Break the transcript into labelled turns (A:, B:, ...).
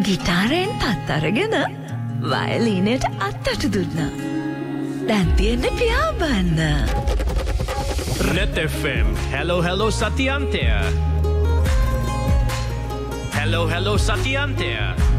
A: ගිටාරයෙන් පත් අරගෙන වයලීනයට අත්තට දුන්නා. දැන් තියෙන්නේ පියාඹන්න.
B: Net FM. Hello Satyantya. Hello Satyantya.